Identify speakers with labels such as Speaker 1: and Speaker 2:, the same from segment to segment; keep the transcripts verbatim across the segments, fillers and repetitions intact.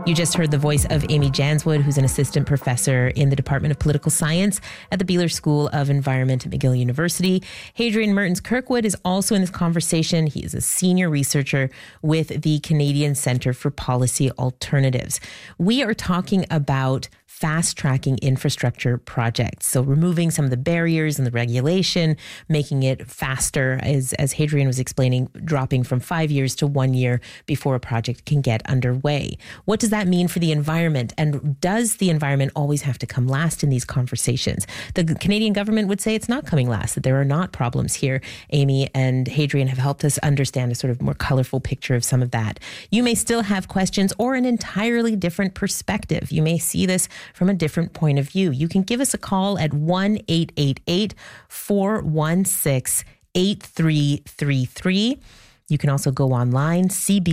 Speaker 1: You just heard the voice of Amy Janswood, who's an assistant professor in the Department of Political Science at the Beeler School of Environment at McGill University. Hadrian Mertens-Kirkwood is also in this conversation. He is a senior researcher with the Canadian Centre for Policy Alternatives. We are talking about fast-tracking infrastructure projects. So removing some of the barriers and the regulation, making it faster, as, as Hadrian was explaining, dropping from five years to one year before a project can get underway. What does that mean for the environment? And does the environment always have to come last in these conversations? The Canadian government would say it's not coming last, that there are not problems here. Amy and Hadrian have helped us understand a sort of more colorful picture of some of that. You may still have questions or an entirely different perspective. You may see this from a different point of view. You can give us a call at one eight eight eight, four one six, eight three three three. You can also go online,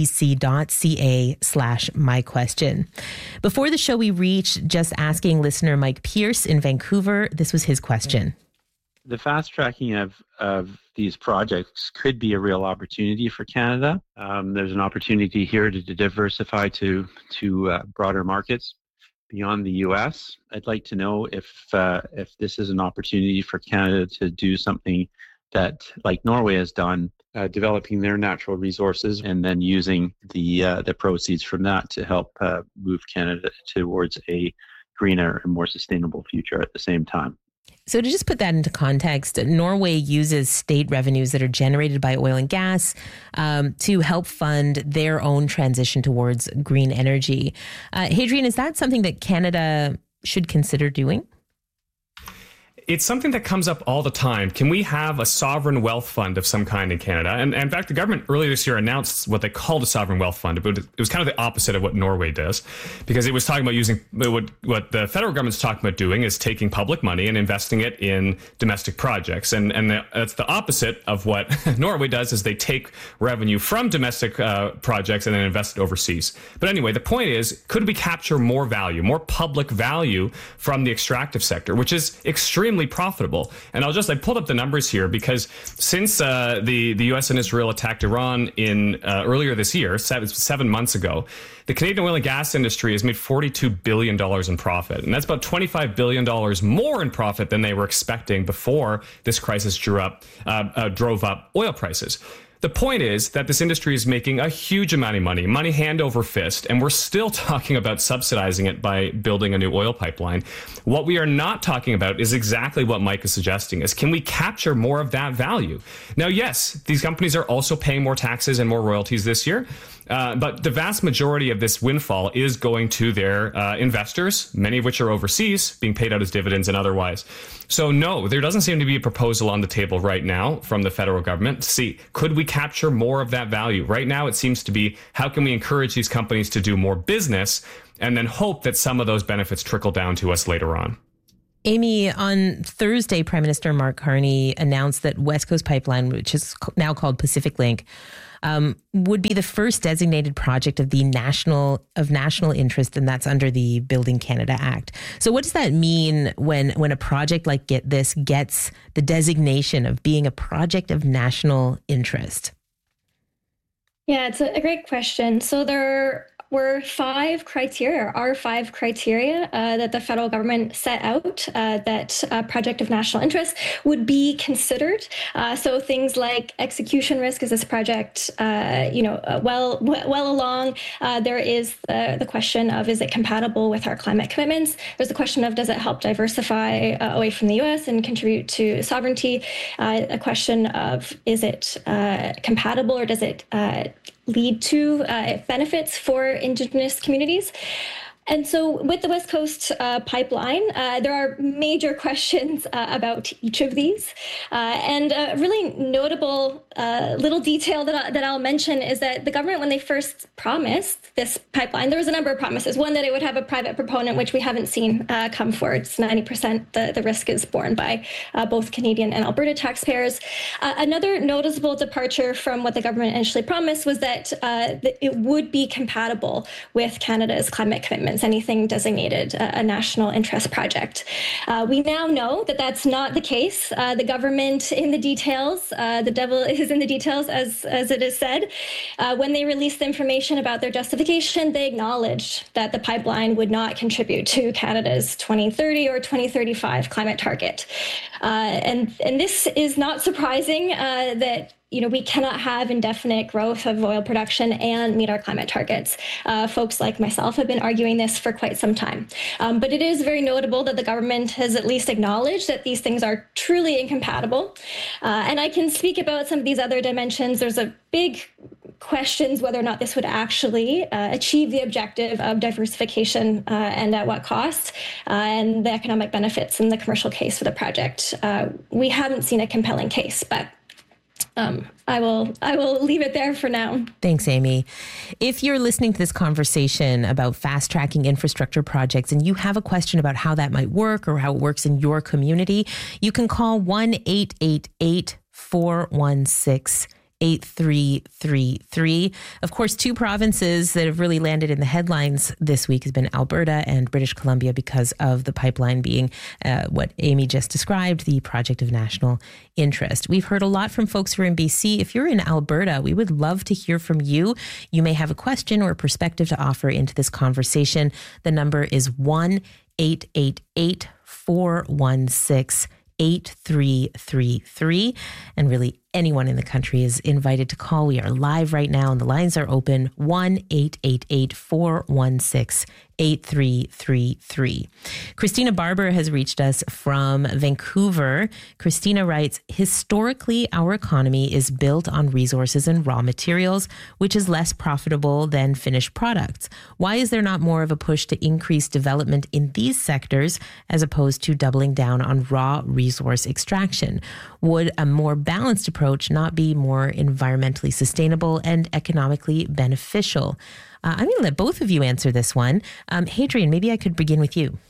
Speaker 1: cbc.ca slash my question. Before the show, we reached Just Asking listener Mike Pierce in Vancouver. This was his question.
Speaker 2: The fast tracking of, of these projects could be a real opportunity for Canada. Um, there's an opportunity here to, to diversify to, to uh, broader markets beyond the U S. I'd like to know if uh, if this is an opportunity for Canada to do something that, like Norway has done, uh, developing their natural resources and then using the uh, the proceeds from that to help uh, move Canada towards a greener and more sustainable future at the same time.
Speaker 1: So to just put that into context, Norway uses state revenues that are generated by oil and gas um, to help fund their own transition towards green energy. Uh, Hadrian, is that something that Canada should consider doing?
Speaker 3: It's something that comes up all the time. Can we have a sovereign wealth fund of some kind in Canada? And, and in fact, the government earlier this year announced what they called a sovereign wealth fund, but it was kind of the opposite of what Norway does, because it was talking about using what, what the federal government's talking about doing is taking public money and investing it in domestic projects. And, and the, that's the opposite of what Norway does, is they take revenue from domestic uh, projects and then invest it overseas. But anyway, the point is, could we capture more value, more public value from the extractive sector, which is extremely profitable? And I'll just, I pulled up the numbers here because since uh, the, the U S and Israel attacked Iran in uh, earlier this year, seven, seven months ago, the Canadian oil and gas industry has made forty-two billion dollars in profit. And that's about twenty-five billion dollars more in profit than they were expecting before this crisis drew up, uh, uh, drove up oil prices. The point is that this industry is making a huge amount of money, money hand over fist, and we're still talking about subsidizing it by building a new oil pipeline. What we are not talking about is exactly what Mike is suggesting, is can we capture more of that value? Now, yes, these companies are also paying more taxes and more royalties this year. Uh, but the vast majority of this windfall is going to their uh, investors, many of which are overseas, being paid out as dividends and otherwise. So no, there doesn't seem to be a proposal on the table right now from the federal government to see, could we capture more of that value? Right now, it seems to be, how can we encourage these companies to do more business and then hope that some of those benefits trickle down to us later on?
Speaker 1: Amy, on Thursday, Prime Minister Mark Carney announced that West Coast Pipeline, which is now called Pacific Link, um, would be the first designated project of the national of national interest, and that's under the Building Canada Act. So what does that mean when when a project like get this gets the designation of being a project of national interest?
Speaker 4: Yeah, it's a, a great question. So there were five criteria, are five criteria uh, that the federal government set out uh, that a project of national interest would be considered. Uh, so things like execution risk, is this project, uh, you know, uh, well well along? Uh, there is the, the question of, is it compatible with our climate commitments? There's the question of, does it help diversify uh, away from the U S and contribute to sovereignty? Uh, a question of, is it uh, compatible, or does it uh, lead to uh, benefits for Indigenous communities? And so with the West Coast uh, pipeline, uh, there are major questions uh, about each of these. Uh, and a really notable uh, little detail that, I, that I'll mention is that the government, when they first promised this pipeline, there was a number of promises. One, that it would have a private proponent, which we haven't seen uh, come forward. It's ninety percent the, the risk is borne by uh, both Canadian and Alberta taxpayers. Uh, another noticeable departure from what the government initially promised was that uh, it would be compatible with Canada's climate commitments. since anything designated a, a national interest project. Uh, we now know that that's not the case. Uh, the government in the details, uh, the devil is in the details, as, as it is said. Uh, when they released the information about their justification, they acknowledged that the pipeline would not contribute to Canada's twenty thirty or twenty thirty-five climate target. Uh, and, and this is not surprising uh, that you know, we cannot have indefinite growth of oil production and meet our climate targets. Uh, folks like myself have been arguing this for quite some time. Um, but it is very notable that the government has at least acknowledged that these things are truly incompatible. Uh, and I can speak about some of these other dimensions. There's a big questions whether or not this would actually uh, achieve the objective of diversification uh, and at what cost, uh, and the economic benefits and the commercial case for the project. Uh, we haven't seen a compelling case, but Um, I will I will leave it there for now.
Speaker 1: Thanks, Amy. If you're listening to this conversation about fast-tracking infrastructure projects and you have a question about how that might work or how it works in your community, you can call one eight eight eight, four one six, eight three three three. Of course, two provinces that have really landed in the headlines this week has been Alberta and British Columbia because of the pipeline being uh, what Amy just described, the project of national interest. We've heard a lot from folks who are in B C. If you're in Alberta, we would love to hear from you. You may have a question or a perspective to offer into this conversation. The number is one eight eight eight, four one six, eight three three three. And really, anyone in the country is invited to call. We are live right now and the lines are open. one eight eight eight, four one six, eight three three three. Christina Barber has reached us from Vancouver. Christina writes, historically, our economy is built on resources and raw materials, which is less profitable than finished products. Why is there not more of a push to increase development in these sectors as opposed to doubling down on raw resource extraction? Would a more balanced approach not be more environmentally sustainable and economically beneficial? Uh, I'm going to let both of you answer this one. Um, Hadrian, maybe I could begin with you.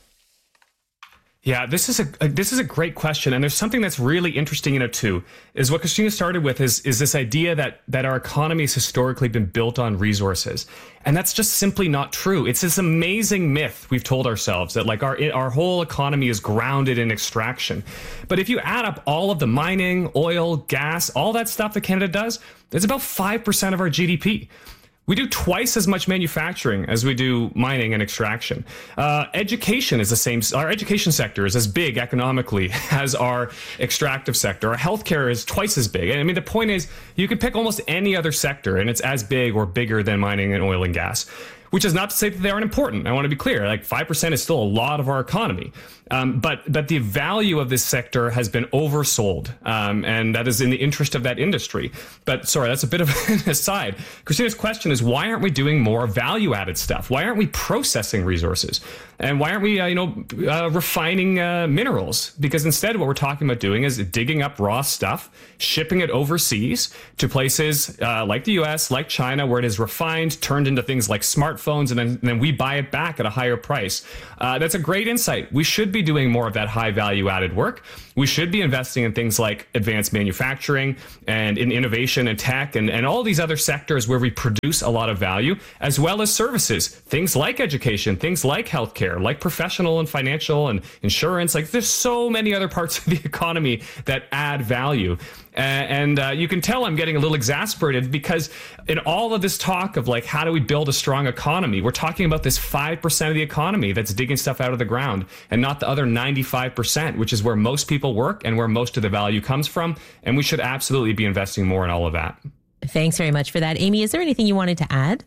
Speaker 3: Yeah, this is a, a this is a great question, and there's something that's really interesting in it too. Is what Christina started with is is this idea that that our economy has historically been built on resources, and that's just simply not true. It's this amazing myth we've told ourselves that like our our whole economy is grounded in extraction. But if you add up all of the mining, oil, gas, all that stuff that Canada does, it's about five percent of our G D P. We do twice as much manufacturing as we do mining and extraction. Uh, education is the same. Our education sector is as big economically as our extractive sector. Our healthcare is twice as big. I mean, the point is you could pick almost any other sector and it's as big or bigger than mining and oil and gas. Which is not to say that they aren't important. I want to be clear, like five percent is still a lot of our economy. Um, but but the value of this sector has been oversold, um, and that is in the interest of that industry. But sorry, that's a bit of an aside. Christina's question is, why aren't we doing more value-added stuff? Why aren't we processing resources? And why aren't we, uh, you know, uh, refining uh, minerals? Because instead what we're talking about doing is digging up raw stuff, shipping it overseas to places uh, like the U S, like China, where it is refined, turned into things like smartphones, and then, and then we buy it back at a higher price. Uh, that's a great insight. We should be doing more of that high value added work. We should be investing in things like advanced manufacturing and in innovation and tech and, and all these other sectors where we produce a lot of value, as well as services, things like education, things like healthcare, like professional and financial and insurance. Like there's so many other parts of the economy that add value. Uh, and uh, you can tell I'm getting a little exasperated because in all of this talk of like, how do we build a strong economy? We're talking about this five percent of the economy that's digging stuff out of the ground and not the other ninety-five percent, which is where most people work and where most of the value comes from. And we should absolutely be investing more in all of that.
Speaker 1: Thanks very much for that. Amy, is there anything you wanted to add?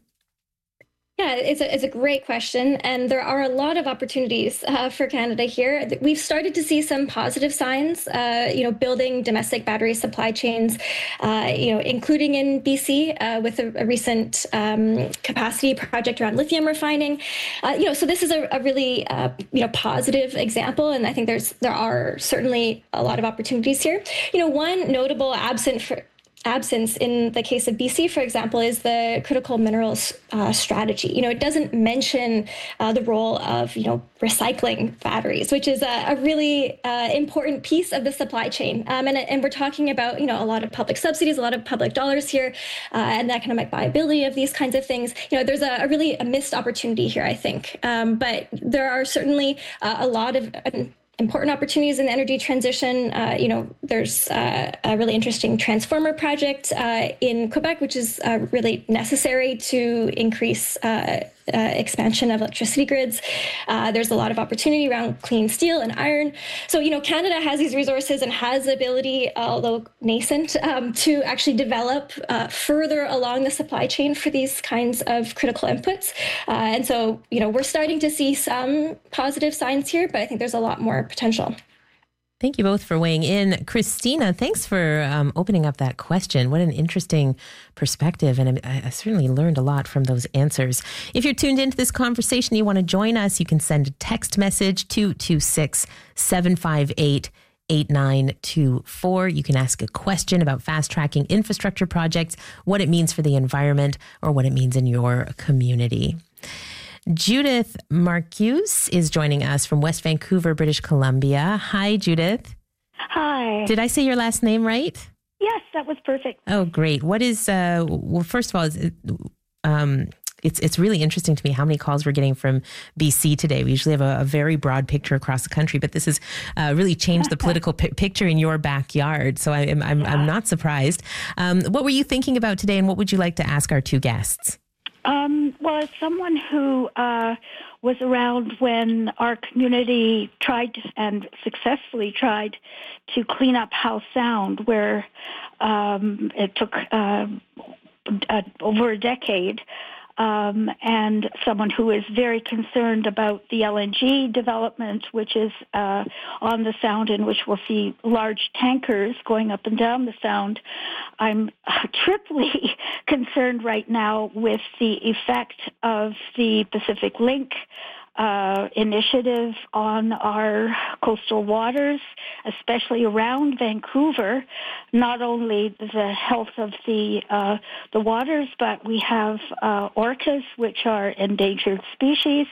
Speaker 4: Yeah, it's a, it's a great question. And there are a lot of opportunities uh, for Canada here. We've started to see some positive signs, uh, you know, building domestic battery supply chains, uh, you know, including in B C uh, with a, a recent um, capacity project around lithium refining. Uh, you know, so this is a, a really, uh, you know, positive example. And I think there's there are certainly a lot of opportunities here. You know, one notable absent for absence in the case of B C, for example, is the critical minerals uh, strategy. You know, it doesn't mention uh, the role of, you know, recycling batteries, which is a, a really uh, important piece of the supply chain. Um, and, and we're talking about, you know, a lot of public subsidies, a lot of public dollars here, uh, and the economic viability of these kinds of things. You know, there's a, a really a missed opportunity here, I think. Um, but there are certainly uh, a lot of uh, important opportunities in the energy transition. Uh, you know, there's uh, a really interesting transformer project uh, in Quebec, which is uh, really necessary to increase uh, uh, expansion of electricity grids. Uh, there's a lot of opportunity around clean steel and iron. So, you know, Canada has these resources and has the ability, although nascent, um, to actually develop uh, further along the supply chain for these kinds of critical inputs. Uh, and so, you know, we're starting to see some positive signs here, but I think there's a lot more potential.
Speaker 1: Thank you both for weighing in. Christina, thanks for um, opening up that question. What an interesting perspective. And I, I certainly learned a lot from those answers. If you're tuned into this conversation, you want to join us, you can send a text message to two six seven five eight eight nine two four. You can ask a question about fast tracking infrastructure projects, what it means for the environment, or what it means in your community. Judith Marcuse is joining us from West Vancouver, British Columbia. Hi, Judith.
Speaker 5: Hi.
Speaker 1: Did I say your last name right?
Speaker 5: Yes, that was perfect.
Speaker 1: Oh, great. What is, uh, well, first of all, is it, um, it's it's really interesting to me how many calls we're getting from B C today. We usually have a, a very broad picture across the country, but this has uh, really changed the political p- picture in your backyard. So I, I'm, I'm, yeah. I'm not surprised. Um, what were you thinking about today, and what would you like to ask our two guests?
Speaker 5: Um, well, as someone who uh, was around when our community tried to, and successfully tried to clean up Howe Sound, where um, it took uh, uh, over a decade, um, and someone who is very concerned about the L N G development, which is uh, on the Sound, in which we'll see large tankers going up and down the Sound. I'm triply concerned right now with the effect of the Pacific Link uh, initiative on our coastal waters, especially around Vancouver. Not only the health of the uh, the waters, but we have uh, orcas, which are endangered species.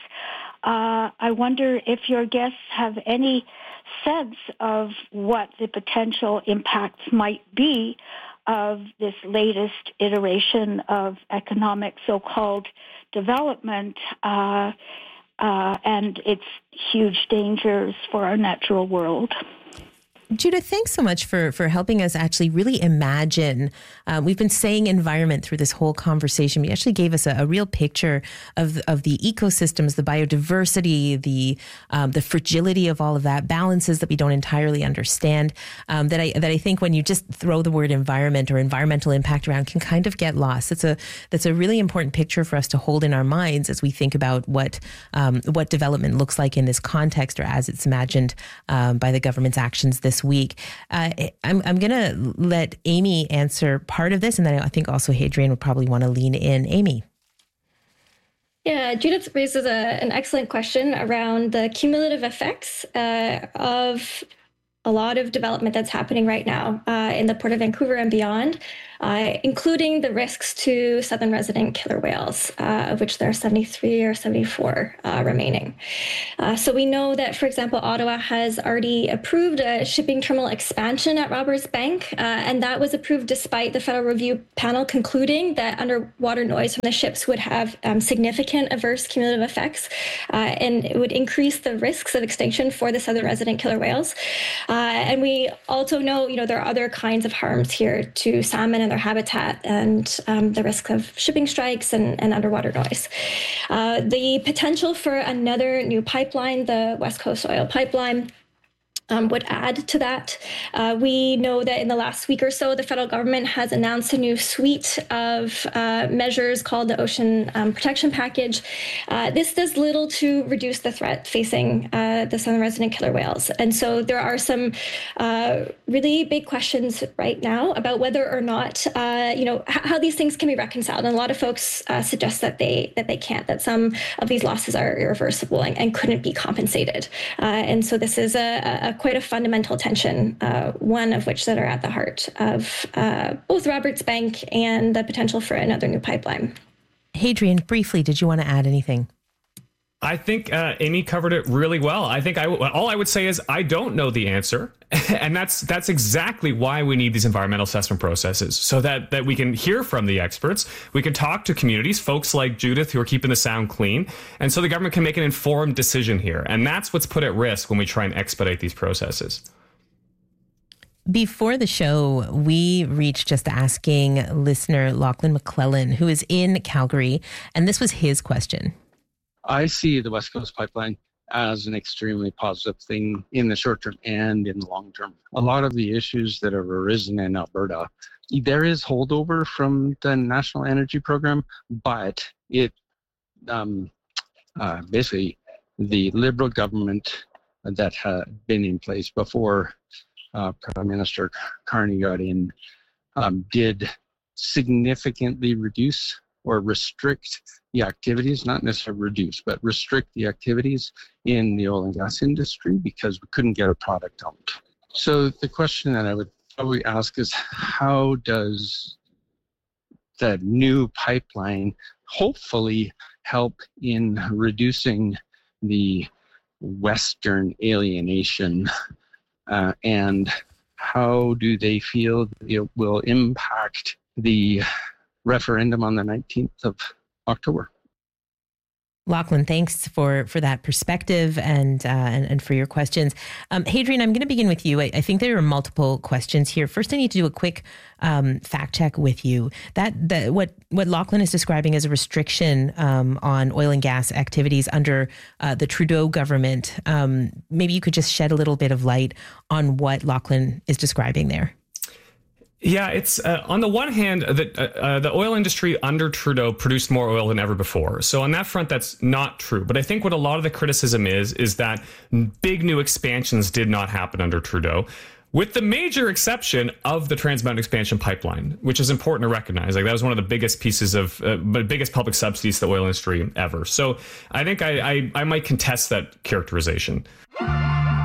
Speaker 5: Uh, I wonder if your guests have any sense of what the potential impacts might be of this latest iteration of economic so-called development uh, uh, and its huge dangers for our natural world.
Speaker 1: Judith, thanks so much for, for helping us actually really imagine. Uh, we've been saying environment through this whole conversation. You actually gave us a, a real picture of, of the ecosystems, the biodiversity, the um, the fragility of all of that, balances that we don't entirely understand, um, that I that I think when you just throw the word environment or environmental impact around can kind of get lost. It's a that's a really important picture for us to hold in our minds as we think about what um, what development looks like in this context, or as it's imagined um, by the government's actions this week. Uh, I'm, I'm going to let Amy answer part of this, and then I think also Hadrian would probably want to lean in. Amy.
Speaker 4: Yeah, Judith raises a, an excellent question around the cumulative effects uh, of a lot of development that's happening right now uh, in the Port of Vancouver and beyond, uh, including the risks to southern resident killer whales, uh, of which there are seventy-three or seventy-four uh, remaining. Uh, so we know that, for example, Ottawa has already approved a shipping terminal expansion at Roberts Bank, uh, and that was approved despite the Federal Review Panel concluding that underwater noise from the ships would have um, significant adverse cumulative effects, uh, and it would increase the risks of extinction for the southern resident killer whales. Uh, and we also know, you know, there are other kinds of harms here to salmon and their habitat, and um, the risk of shipping strikes and, and underwater noise. Uh, the potential for another new pipeline, the West Coast Oil Pipeline, Um, would add to that. Uh, we know that in the last week or so, the federal government has announced a new suite of uh, measures called the Ocean um, Protection Package. Uh, this does little to reduce the threat facing uh, the southern resident killer whales. And so there are some uh, really big questions right now about whether or not, uh, you know, h- how these things can be reconciled. And a lot of folks uh, suggest that they that they can't, that some of these losses are irreversible and, and couldn't be compensated. Uh, and so this is a, a quite a fundamental tension, uh, one of which that are at the heart of uh, both Roberts Bank and the potential for another new pipeline.
Speaker 1: Hadrian, briefly, did you want to add anything?
Speaker 3: I think uh, Amy covered it really well. I think I all I would say is I don't know the answer, and that's that's exactly why we need these environmental assessment processes, so that that we can hear from the experts, we can talk to communities, folks like Judith who are keeping the sound clean, and so the government can make an informed decision here. And that's what's put at risk when we try and expedite these processes.
Speaker 1: Before the show, we reached just asking listener Lachlan McClellan, who is in Calgary, and this was his question.
Speaker 6: I see the West Coast Pipeline as an extremely positive thing in the short term and in the long term. A lot of the issues that have arisen in Alberta, there is holdover from the National Energy Program, but it um, uh, basically the Liberal government that had been in place before uh, Prime Minister Carney got in um, did significantly reduce or restrict the activities, not necessarily reduce, but restrict the activities in the oil and gas industry because we couldn't get a product out. So the question that I would probably ask is, how does the new pipeline hopefully help in reducing the Western alienation, uh, and how do they feel it will impact the referendum on the nineteenth of October?
Speaker 1: Lachlan, thanks for, for that perspective and, uh, and and for your questions. Um, Hadrian, I'm going to begin with you. I, I think there are multiple questions here. First, I need to do a quick um, fact check with you. That, that what what Lachlan is describing as a restriction um, on oil and gas activities under uh, the Trudeau government. Um, maybe you could just shed a little bit of light on what Lachlan is describing there.
Speaker 3: Yeah, it's uh, on the one hand, the, uh, uh, the oil industry under Trudeau produced more oil than ever before. So on that front, that's not true. But I think what a lot of the criticism is, is that big new expansions did not happen under Trudeau, with the major exception of the Trans Mountain Expansion Pipeline, which is important to recognize. Like that was one of the biggest pieces of, uh, biggest public subsidies to the oil industry ever. So I think I, I, I might contest that characterization.